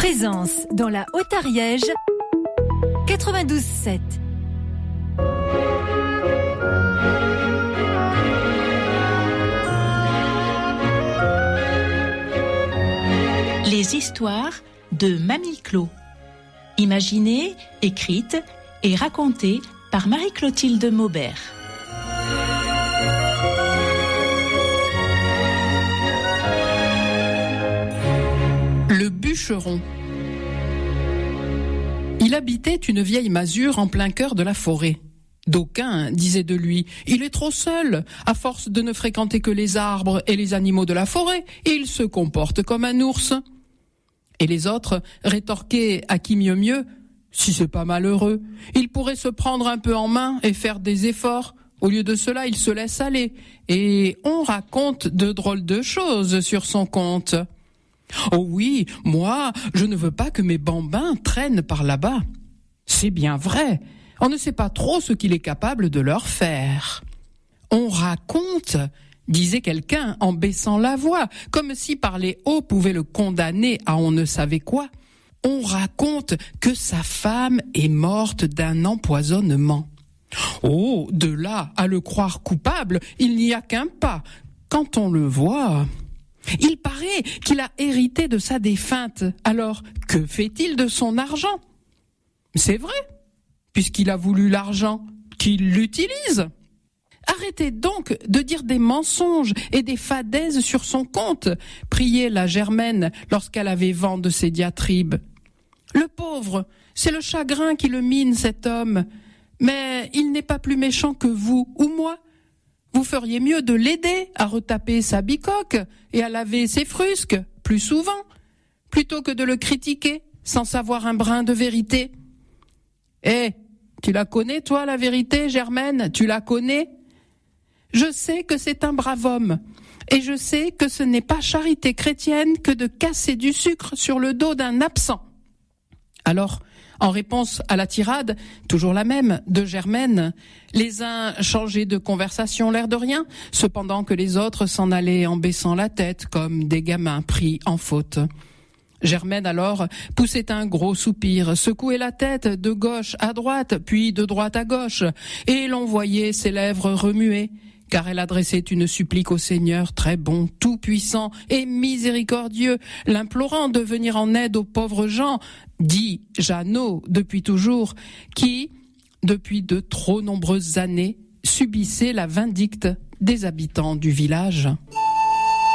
Présence dans la Haute-Ariège, 92.7. Les histoires de Mamie Clo. Imaginées, écrites et racontées par Marie-Clotilde Maubert. Le bûcheron. Il habitait une vieille masure en plein cœur de la forêt. D'aucuns disaient de lui « Il est trop seul, à force de ne fréquenter que les arbres et les animaux de la forêt, il se comporte comme un ours. » Et les autres rétorquaient à qui mieux, « Si c'est pas malheureux, il pourrait se prendre un peu en main et faire des efforts. Au lieu de cela, il se laisse aller. Et on raconte de drôles de choses sur son compte. » Oh oui, moi, je ne veux pas que mes bambins traînent par là-bas. C'est bien vrai, on ne sait pas trop ce qu'il est capable de leur faire. On raconte, disait quelqu'un en baissant la voix, comme si parler haut pouvait le condamner à on ne savait quoi. On raconte que sa femme est morte d'un empoisonnement. Oh, de là à le croire coupable, il n'y a qu'un pas. Quand on le voit... Il paraît qu'il a hérité de sa défunte. Alors, que fait-il de son argent ? C'est vrai, puisqu'il a voulu l'argent, qu'il l'utilise. Arrêtez donc de dire des mensonges et des fadaises sur son compte, priait la Germaine lorsqu'elle avait vent de ses diatribes. Le pauvre, c'est le chagrin qui le mine, cet homme. Mais il n'est pas plus méchant que vous ou moi. Vous feriez mieux de l'aider à retaper sa bicoque et à laver ses frusques plus souvent, plutôt que de le critiquer sans savoir un brin de vérité. Eh, tu la connais, toi, la vérité, Germaine ? Tu la connais ? Je sais que c'est un brave homme, et je sais que ce n'est pas charité chrétienne que de casser du sucre sur le dos d'un absent. Alors, en réponse à la tirade, toujours la même, de Germaine, les uns changeaient de conversation l'air de rien, cependant que les autres s'en allaient en baissant la tête comme des gamins pris en faute. Germaine alors poussait un gros soupir, secouait la tête de gauche à droite, puis de droite à gauche, et l'on voyait ses lèvres remuer, car elle adressait une supplique au Seigneur très bon, tout-puissant et miséricordieux, l'implorant de venir en aide aux pauvres gens, dit Jeannot depuis toujours, qui, depuis de trop nombreuses années, subissaient la vindicte des habitants du village.